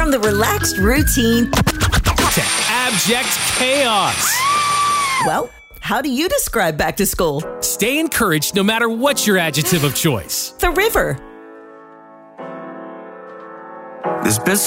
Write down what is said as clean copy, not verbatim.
From the relaxed routine to abject chaos. Well, how do you describe back to school? Stay encouraged no matter what's your adjective of choice. The river. There's been